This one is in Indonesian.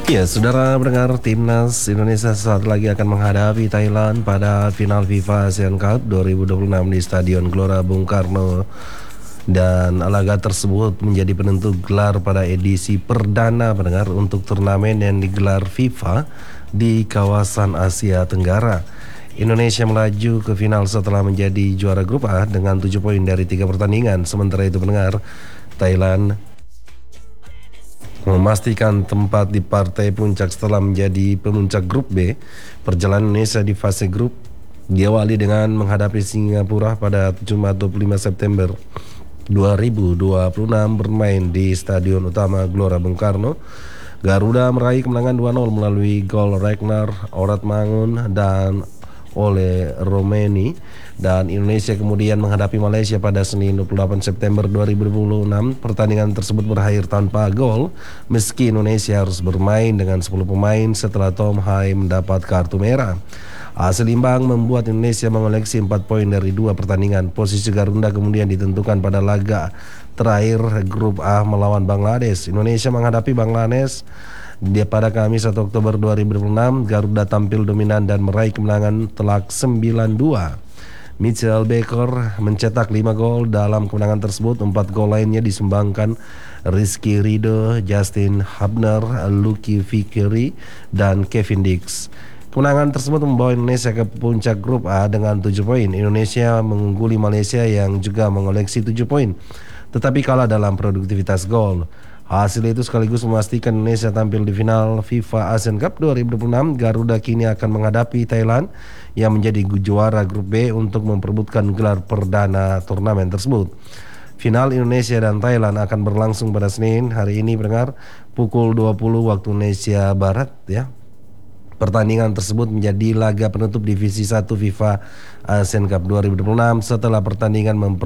Ya, saudara pendengar, timnas Indonesia saat lagi akan menghadapi Thailand pada final FIFA Asian Cup 2026 di Stadion Gelora Bung Karno. Dan laga tersebut menjadi penentu gelar pada edisi perdana pendengar untuk turnamen yang digelar FIFA di kawasan Asia Tenggara. Indonesia melaju ke final setelah menjadi juara grup A dengan 7 poin dari 3 pertandingan. Sementara itu pendengar, Thailand memastikan tempat di partai puncak setelah menjadi pemuncak grup B. Perjalanan Indonesia di fase grup diawali dengan menghadapi Singapura pada Jumat 25 September 2026 bermain di Stadion Utama Gelora Bung Karno. Garuda meraih kemenangan 2-0 melalui gol Ragnar Oratmangun dan oleh Romeni, dan Indonesia kemudian menghadapi Malaysia pada Senin 28 September 2026. Pertandingan tersebut berakhir tanpa gol meski Indonesia harus bermain dengan 10 pemain setelah Tom Hai mendapat kartu merah. Hasil imbang membuat Indonesia mengoleksi 4 poin dari 2 pertandingan. Posisi Garuda kemudian ditentukan pada laga terakhir grup A melawan Bangladesh. Indonesia menghadapi Bangladesh pada Kamis 1 Oktober 2026. Garuda tampil dominan dan meraih kemenangan telak 9-2. Mitchell Baker mencetak 5 gol dalam kemenangan tersebut. 4 gol lainnya disumbangkan Rizky Ridho, Justin Hubner, Lucky Fikri, dan Kevin Dix. Kemenangan tersebut membawa Indonesia ke puncak grup A dengan 7 poin. Indonesia mengungguli Malaysia yang juga mengoleksi 7 poin, tetapi kalah dalam produktivitas gol. Hasil itu sekaligus memastikan Indonesia tampil di final FIFA Asian Cup 2026. Garuda kini akan menghadapi Thailand yang menjadi juara grup B untuk memperebutkan gelar perdana turnamen tersebut. Final Indonesia dan Thailand akan berlangsung pada Senin hari ini pendengar pukul 20 waktu Indonesia Barat ya. Pertandingan tersebut menjadi laga penutup divisi 1 FIFA Asian Cup 2026 setelah pertandingan